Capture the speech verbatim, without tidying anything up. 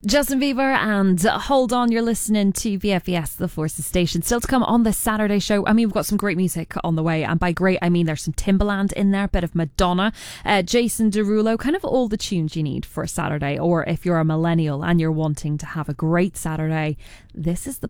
Justin Bieber and Hold On. You're listening to B F E S, the Forces Station. Still to come on this Saturday show. I mean, we've got some great music on the way, and by great I mean there's some Timbaland in there, a bit of Madonna, uh, Jason Derulo, kind of all the tunes you need for a Saturday. Or if you're a millennial and you're wanting to have a great Saturday, this is the